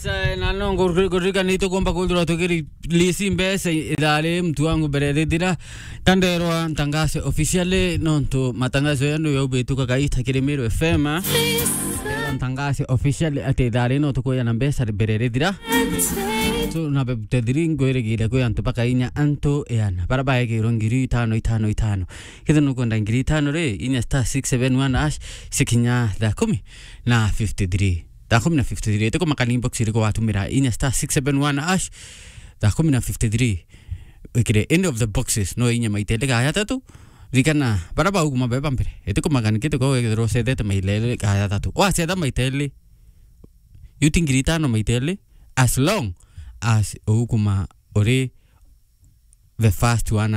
na no ngorika nito kwamba kuldura tokeri lisi mbese idale mtu wangu beredira tanderwa ntangase officially nonto matangazo yanu yobetuka kaita Kirimiro FM ntangase officially ate idale no tokoya na mbesa beredira so na betediringo eregire ko yanto pakainya anto yana baraba yake rongiri 555 kidano konda ngiri 5 re inya star 671 ash sikinya da 10 na 53 da 10 na 53 teko makani inbox iri ko watumira inya star 671 ash da 10 na 53 ikire end of the boxes no inya maitele ga yata tu dikana baraba uguma bebampire eteko makani kete ko rose dete mailele ga yata tu wa seda maitele yutingiri 5 maitele as long as uguma ore the first one